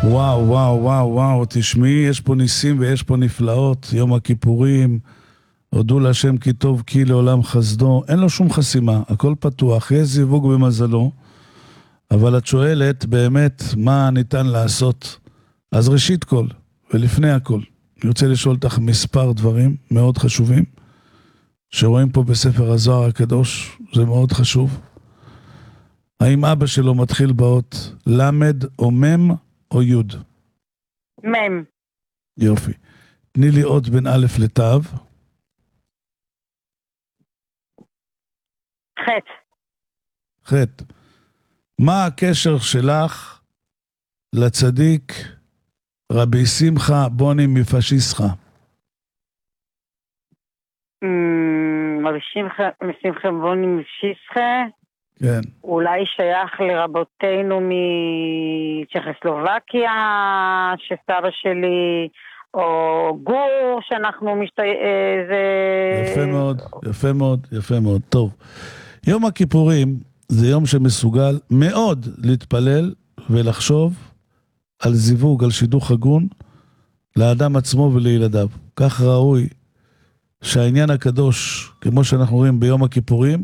וואו, וואו, וואו, וואו, תשמעי, יש פה ניסים ויש פה נפלאות, יום הכיפורים, הודו להשם כי טוב כי לעולם חסדו, אין לו שום חסימה, הכל פתוח, יש זיווג במזלו, אבל את שואלת באמת מה ניתן לעשות. אז ראשית כל, ולפני הכל, אני רוצה לשאול אותך מספר דברים מאוד חשובים, שרואים פה בספר הזוהר הקדוש, זה מאוד חשוב. האם אבא שלו מתחיל באות למד או מם או יוד? מם. יופי. תני לי אות בין א' לתו. חטא. חטא. מה הקשר שלך לצדיק רבי שמחה בוני מפשיסחה? רבי שמחה בוני מפשיסחה? כן. אולי שייך לרבותינו מצ'כוסלובקיה, שסבא שלי, או גור, שאנחנו יפה מאוד, יפה מאוד, יפה מאוד. טוב. יום הכיפורים זה יום שמסוגל מאוד להתפלל ולחשוב על זיווג, על שידוך הגון לאדם עצמו ולילדיו. כך ראוי שהעניין הקדוש, כמו שאנחנו רואים ביום הכיפורים,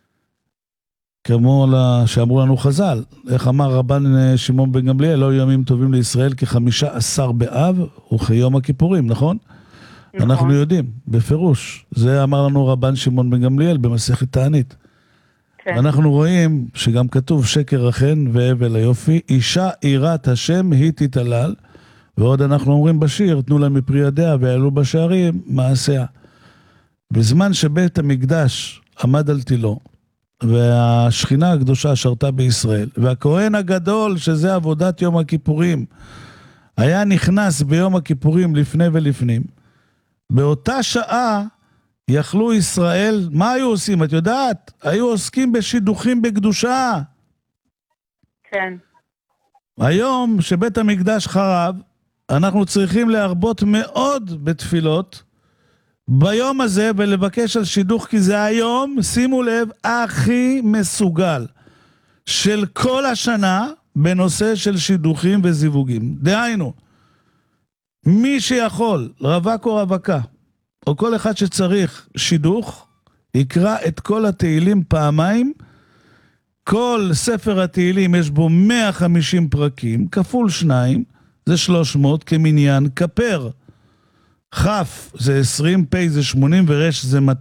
כמו שאמרו לנו חז"ל, איך אמר רבן שמעון בן גמליאל, לא ימים טובים לישראל כ15 באב וכיום הכיפורים, נכון? נכון. אנחנו יודעים, בפירוש. זה אמר לנו רבן שמעון בן גמליאל במסכת תענית. כן. אנחנו רואים שגם כתוב שקר החן והבל היופי, אישה יראת השם היא תתהלל, ועוד אנחנו אומרים בשיר, תנו לה מפרי ידיה ויעלו בשערים מעשיה. בזמן שבית המקדש עמד על תילו, והשכינה הקדושה שרתה בישראל, והכהן הגדול, שזה עבודת יום הכיפורים, היה נכנס ביום הכיפורים לפני ולפנים, באותה שעה יכלו ישראל, מה היו עושים? את יודעת? היו עוסקים בשידוכים בקדושה. כן. היום שבית המקדש חרב, אנחנו צריכים להרבות מאוד בתפילות, ביום הזה ולבקש על שידוך, כי זה היום, שימו לב, הכי מסוגל של כל השנה בנושא של שידוכים וזיווגים. דהיינו, מי שיכול, רווק או רווקה, או כל אחד שצריך שידוך, יקרא את כל התהילים פעמיים. כל ספר התהילים יש בו 150 פרקים, כפול 2, זה 300 כמניין כפר. חף זה 20, פי זה 80 ורש זה 200.